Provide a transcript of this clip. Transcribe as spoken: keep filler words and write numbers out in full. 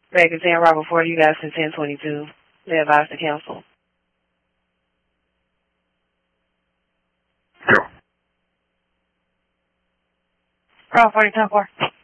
Back in ten Robert forty, you guys in ten twenty-two. They advised the council. Go. Robert forty, ten four.